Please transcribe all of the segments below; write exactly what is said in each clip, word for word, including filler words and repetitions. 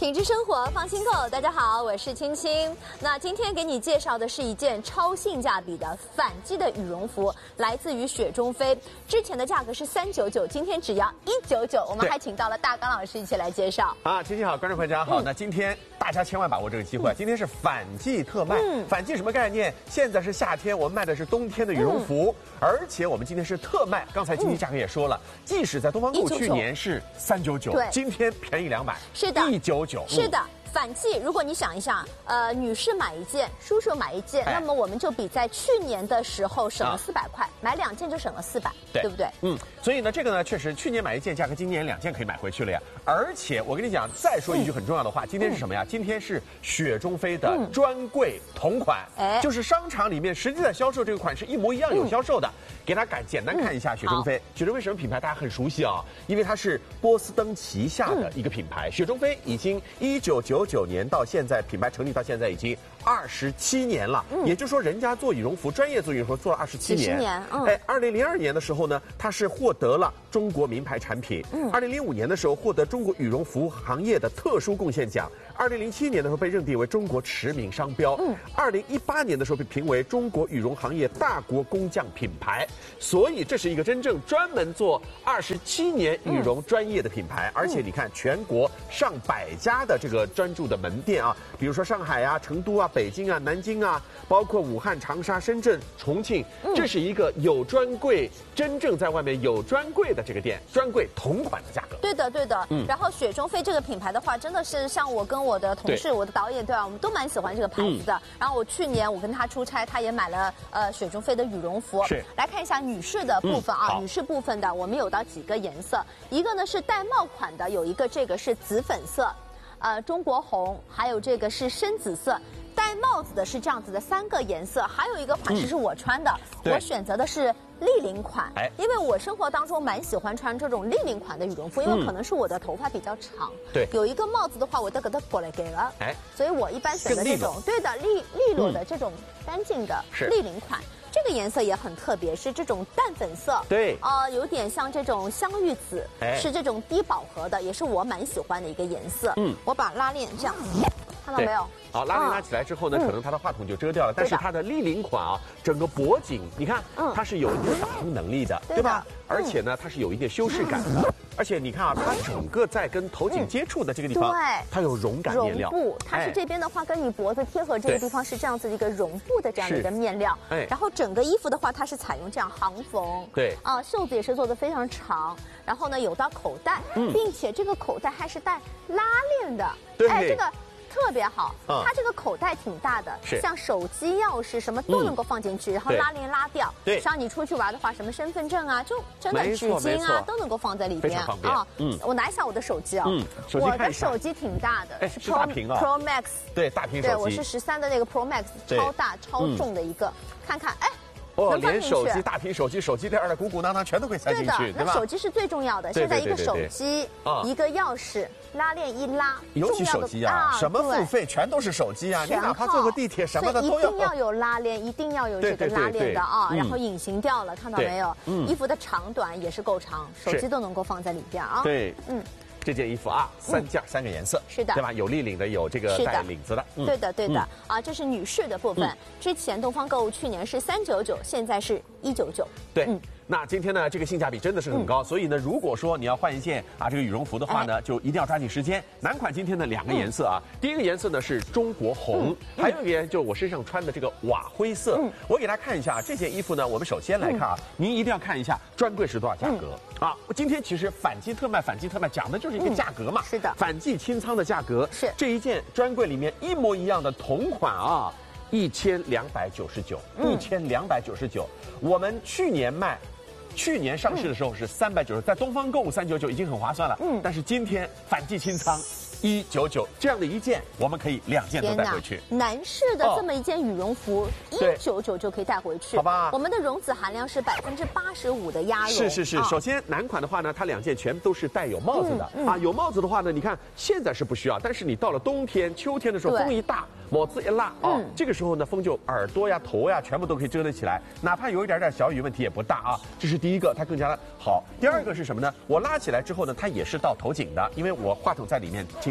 品质生活放心购，大家好，我是青青。那今天给你介绍的是一件超性价比的反季的羽绒服，来自于雪中飞。之前的价格是三九九，今天只要一九九。我们还请到了大刚老师一起来介绍。 啊，青青好，观众朋友大家好。嗯、那今天大家千万把握这个机会，嗯、今天是反季特卖。嗯、反季什么概念？现在是夏天，我们卖的是冬天的羽绒服，嗯、而且我们今天是特卖。刚才青青价格也说了，嗯、即使在东方购去年是三九九，今天便宜两百， 是的， 一九九。 是的。反季，如果你想一下，呃，女士买一件，叔叔买一件，哎、那么我们就比在去年的时候省了四百块，啊、买两件就省了四百，对不对？ 嗯，所以呢，这个呢，确实去年买一件价格，今年两件可以买回去了呀。而且我跟你讲，再说一句很重要的话，嗯、今天是什么呀？今天是雪中飞的专柜同款，哎、嗯，就是商场里面实际在销售这个款式一模一样有销售的。嗯、给大家简简单看一下雪中飞。嗯、雪中飞什么品牌？大家很熟悉啊，因为它是波司登旗下的一个品牌。嗯、雪中飞已经一九九九年到现在，品牌成立到现在已经二十七年了。嗯、也就是说，人家做羽绒服，专业做羽绒服做了二十七年。 十年。嗯、 哎，二零零二年的时候呢，它是获得了中国名牌产品。嗯。二零零五年的时候获得中国羽绒服行业的特殊贡献奖。二零零七年的时候被认定为中国驰名商标。嗯。二零一八年的时候被评为中国羽绒行业大国工匠品牌。所以这是一个真正专门做二十七年羽绒专业的品牌。嗯、而且你看，全国上百家的这个专注的门店啊，比如说上海啊、成都啊、北京啊、南京啊，包括武汉、长沙、深圳、重庆，嗯、这是一个有专柜，真正在外面有专柜的这个店，专柜同款的价格。 对的，对的。嗯。然后雪中飞这个品牌的话，真的是像我跟我的同事、我的导演对吧，我们都蛮喜欢这个牌子的。嗯、然后我去年我跟他出差，他也买了呃雪中飞的羽绒服。 是。 来看一下女士的部分啊， 嗯、 女士部分的我们有到几个颜色，一个呢是带帽款的，有一个这个是紫粉色。呃，中国红，还有这个是深紫色，戴帽子的是这样子的三个颜色，还有一个款式是我穿的，嗯、我选择的是立领款，哎，因为我生活当中蛮喜欢穿这种立领款的羽绒服，因为可能是我的头发比较长，对、嗯，有一个帽子的话，我都给它裹了给了，哎，所以我一般选择这种对的利利落的这种干净的立领款。嗯这个颜色也很特别，是这种淡粉色， 对， 呃，有点像这种香芋紫，哎、是这种低饱和的，也是我蛮喜欢的一个颜色。嗯，我把拉链这样，看到没有？ 好，拉链拉起来之后呢，嗯、可能它的话筒就遮掉了，但是它的立领款啊，整个脖颈，你看，嗯、它是有一定打通能力的，对, 对吧？而且呢，它是有一点修饰感的。嗯而且你看啊，它整个在跟头颈接触的这个地方，嗯、对，它有绒感面料。 绒布，它是这边的话，跟你脖子贴合这个地方是这样子一个绒布的这样的一个面料。哎，然后整个衣服的话，它是采用这样行缝。对，啊、呃，袖子也是做的非常长。然后呢，有到口袋，嗯、并且这个口袋还是带拉链的。对，哎，这个。特别好，嗯、它这个口袋挺大的，像手机、钥匙什么都能够放进去，嗯、然后拉链拉掉。对，像你出去玩的话，什么身份证啊，就真的纸巾啊都能够放在里边啊。嗯，我拿一下我的手机啊，嗯，我的手机挺大的， 是 Pro Pro Max， 对，大屏手机。 对，我是十三的那个 Pro Max， 超大超重的一个，看看，哎。 哦，连手机、大屏手机、手机链的鼓鼓囊囊全都可以塞进去， 对吧？那手机是最重要的。现在一个手机，一个钥匙，拉链一拉， 尤其手机啊，什么付费全都是手机啊，你哪怕坐个地铁什么的都要。一定要有拉链，一定要有这个拉链的啊。然后隐形掉了，看到没有？衣服的长短也是够长，手机都能够放在里边啊。 对，嗯。这件衣服啊，三件三个颜色， 是的， 对吧？有立领的，有这个带领子的， 对的，对的。啊，这是女士的部分。之前东方购物去年是三九九，现在是一九九。 对，那今天呢，这个性价比真的是很高，所以呢，如果说你要换一件啊这个羽绒服的话呢，就一定要抓紧时间。男款今天的两个颜色啊，第一个颜色呢是中国红，还有一个颜就是我身上穿的这个瓦灰色。我给大家看一下这件衣服呢，我们首先来看啊，您一定要看一下专柜是多少价格啊。今天其实反季特卖，反季特卖讲的就是一个价格嘛， 是的， 反季清仓的价格是这一件专柜里面一模一样的同款啊，一千两百九十九，一千两百九十九，我们去年卖。去年上市的时候是三百九十，在东方购物三九九已经很划算了。嗯，但是今天反季清仓一九九，这样的一件我们可以两件都带回去。 男士的这么一件羽绒服一九九就可以带回去，好吧？我们的绒子含量是百分之八十五的鸭绒。 是是是，首先男款的话呢，它两件全都是带有帽子的啊。有帽子的话呢，你看现在是不需要，但是你到了冬天、秋天的时候，风一大，帽子一拉啊，这个时候呢，风就耳朵呀、头呀全部都可以遮得起来，哪怕有一点点小雨，问题也不大啊。这是第一个，它更加的好。第二个是什么呢？我拉起来之后呢，它也是到头颈的，因为我话筒在里面，轻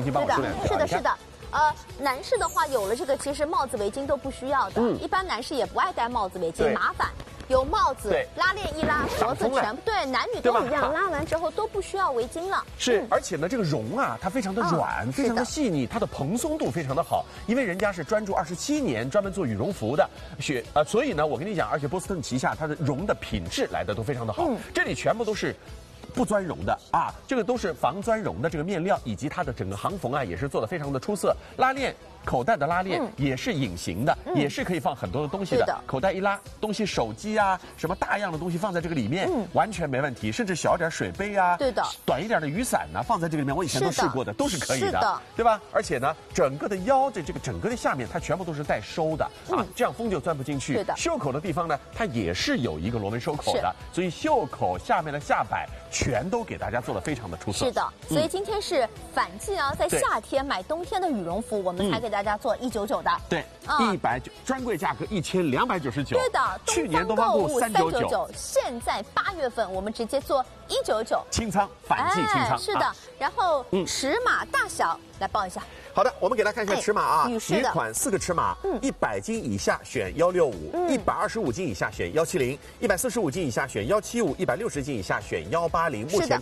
轻轻帮我梳两条。 是的，是的。呃，男士的话有了这个，其实帽子、围巾都不需要的。嗯，一般男士也不爱戴帽子、围巾，麻烦。有帽子，拉链一拉，脖子全部对，男女都一样，拉完之后都不需要围巾了。 是，而且呢，这个绒啊，它非常的软，非常的细腻，它的蓬松度非常的好，因为人家是专注二十七年，专门做羽绒服的，雪呃，所以呢，我跟你讲，而且波司登旗下它的绒的品质来的都非常的好，这里全部都是。不钻绒的啊，这个都是防钻绒的这个面料，以及它的整个行缝啊，也是做的非常的出色。拉链口袋的拉链也是隐形的，嗯、也是可以放很多的东西的。的口袋一拉，东西手机啊，什么大样的东西放在这个里面，嗯、完全没问题。甚至小点水杯啊， 对的， 短一点的雨伞呢、啊，放在这个里面，我以前都试过的，都是可以的，是的对吧？而且呢，整个的腰的这个整个的下面，它全部都是带收的、嗯、啊，这样风就钻不进去。 对的， 袖口的地方呢，它也是有一个螺纹收口的，所以袖口下面的下摆全都给大家做的非常的出色。 是的，所以今天是反季啊，在夏天买冬天的羽绒服，我们才给大家做一九九的。 对，一百九专柜价格一千两百九十九。 对的， 去年东方购物三九九， 现在八月份我们直接做一九九。 清仓，反季清仓。 是的，然后尺码大小来报一下。 好的，我们给大家看一下尺码啊， 女士的女款四个尺码，一百斤以下选幺六五，一百二十五斤以下选幺七零，一百四十五斤以下选幺七五，一百六十斤以下选幺八零。目前